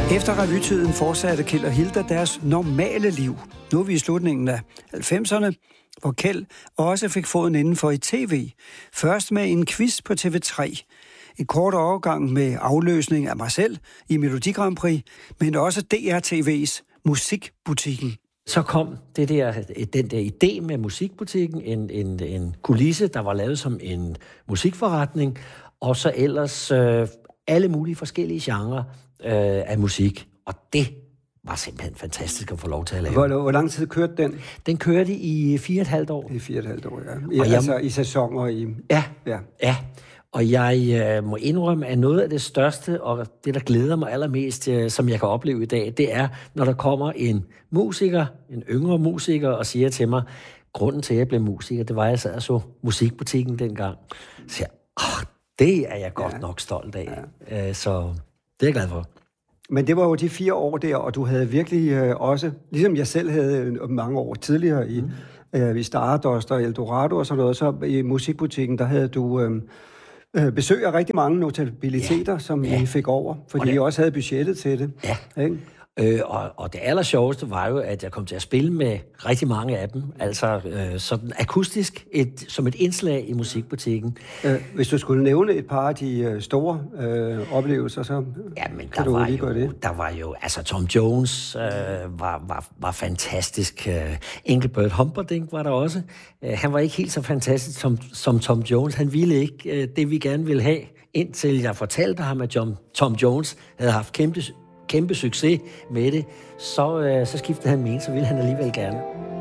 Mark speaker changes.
Speaker 1: Efter revytiden fortsatte Kjeld og Hilda deres normale liv. Nu er vi i slutningen af 90'erne, hvor Kjeld også fik foden indenfor i tv. Først med en quiz på TV3. En kort overgang med afløsning af mig selv i Melodi Grand Prix, men også DR-TV's Musikbutikken.
Speaker 2: Så kom den der idé med Musikbutikken, en kulisse, der var lavet som en musikforretning, og så ellers alle mulige forskellige genrer af musik. Og det var simpelthen fantastisk at få lov til at lave.
Speaker 1: Hvor lang tid kørte den?
Speaker 2: Den kørte i 4,5 år.
Speaker 1: I 4,5 år, ja. Altså i sæsoner i...
Speaker 2: Ja. Og jeg må indrømme, at noget af det største, og det, der glæder mig allermest, som jeg kan opleve i dag, det er, når der kommer en musiker, en yngre musiker, og siger til mig, grunden til, at jeg blev musiker, det var, at jeg sad og så Musikbutikken dengang. Så det er jeg godt nok stolt af. Ja. Så det er jeg glad for.
Speaker 1: Men det var jo de 4 år der, og du havde virkelig også, ligesom jeg selv havde mange år tidligere i Stardust og Eldorado og sådan noget, så i Musikbutikken, der havde du besøg af rigtig mange notabiliteter, som I fik over, fordi I også havde budgettet til det.
Speaker 2: Ja. Ikke? Og det allersjoveste var jo, at jeg kom til at spille med rigtig mange af dem, altså sådan akustisk, som et indslag i Musikbutikken.
Speaker 1: Hvis du skulle nævne et par af de store oplevelser, så kan du lige gøre det.
Speaker 2: Der var jo, altså Tom Jones var fantastisk. Engelbert Humperdinck var der også. Han var ikke helt så fantastisk som Tom Jones. Han ville ikke det, vi gerne ville have, indtil jeg fortalte ham, at Tom Jones havde haft kæmpe succes med det, så skiftede han mening, så ville han alligevel gerne.